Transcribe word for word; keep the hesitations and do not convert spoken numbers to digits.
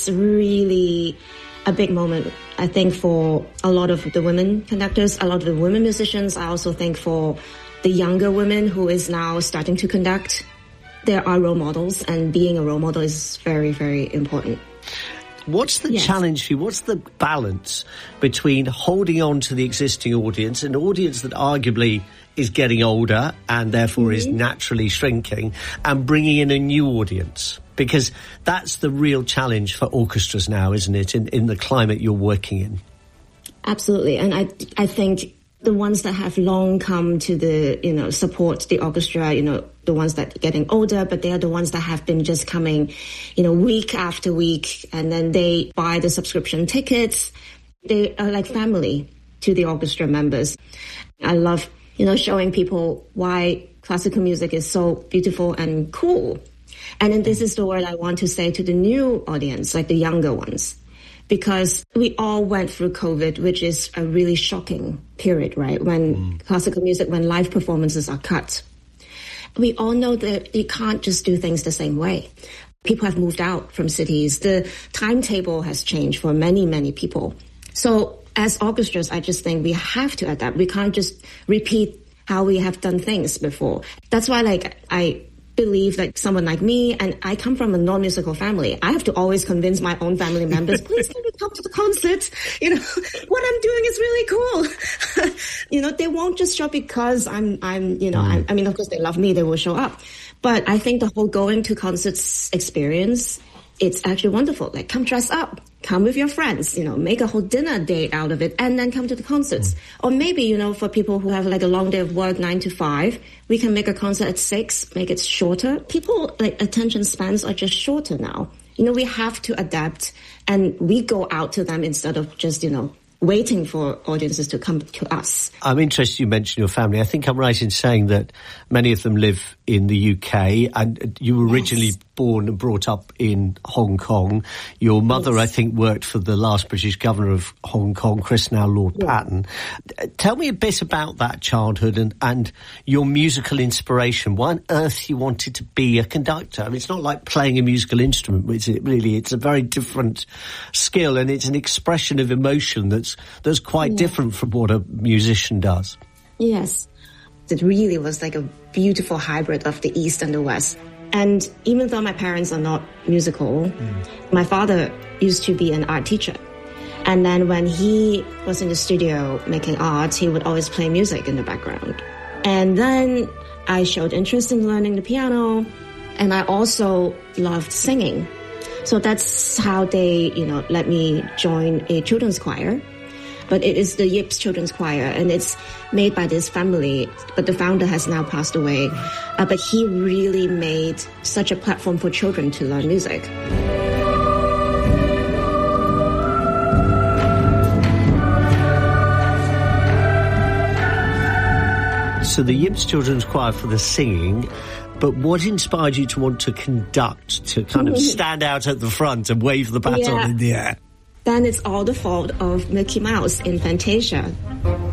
it's really a big moment, I think, for a lot of the women conductors, a lot of the women musicians. I also think for the younger women who is now starting to conduct, there are role models, and being a role model is very, very important. What's the yes. challenge for you? What's the balance between holding on to the existing audience, an audience that arguably is getting older and therefore mm-hmm. is naturally shrinking, and bringing in a new audience? Because that's the real challenge for orchestras now, isn't it, in, in the climate you're working in? Absolutely. And I, I think the ones that have long come to the, you know, support the orchestra, you know, the ones that are getting older, but they are the ones that have been just coming, you know, week after week, and then they buy the subscription tickets. They are like family to the orchestra members. I love, you know, showing people why classical music is so beautiful and cool. And then this is the word I want to say to the new audience, like the younger ones. Because we all went through COVID, which is a really shocking period, right? When mm. classical music, when live performances are cut. We all know that you can't just do things the same way. People have moved out from cities. The timetable has changed for many, many people. So as orchestras, I just think we have to adapt. We can't just repeat how we have done things before. That's why, like, I believe like someone like me, and I come from a non-musical family, I have to always convince my own family members, please can you come to the concert? You know, what I'm doing is really cool. You know, they won't just show up because I'm, I'm, you know, mm. I, I mean, of course they love me, they will show up. But I think the whole going to concerts experience, it's actually wonderful. Like, come dress up, come with your friends, you know, make a whole dinner date out of it, and then come to the concerts. Mm. Or maybe, you know, for people who have like a long day of work, nine to five, we can make a concert at six, make it shorter. People, like, attention spans are just shorter now. You know, we have to adapt, and we go out to them instead of just, you know, waiting for audiences to come to us. I'm interested you mentioned your family. I think I'm right in saying that many of them live in the U K, and you were originally yes. born and brought up in Hong Kong. Your mother, yes. I think, worked for the last British governor of Hong Kong, Chris, now Lord yeah. Patten. Tell me a bit about that childhood and, and your musical inspiration. Why on earth you wanted to be a conductor? I mean, it's not like playing a musical instrument, is it really? It's a very different skill, and it's an expression of emotion that's that's quite yeah. different from what a musician does. Yes. It really was like a beautiful hybrid of the East and the West. And even though my parents are not musical, mm. my father used to be an art teacher. And then when he was in the studio making art, he would always play music in the background. And then I showed interest in learning the piano, and I also loved singing. So that's how they, you know, let me join a children's choir. But it is the Yips Children's Choir, and it's made by this family, but the founder has now passed away. Uh, but he really made such a platform for children to learn music. So the Yips Children's Choir for the singing, but what inspired you to want to conduct, to kind of stand out at the front and wave the baton yeah. in the air? Then it's all the fault of Mickey Mouse in Fantasia.